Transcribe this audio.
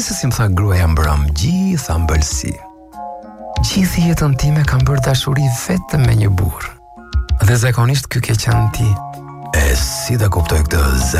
se si më tha gruaja mbrëm, gjitha mbëlsi. Gjithë jetën time kam bërë dashuri vetëm me një burr. Dhe zakonisht ky ke qenë ti. E si ta kuptoj këtë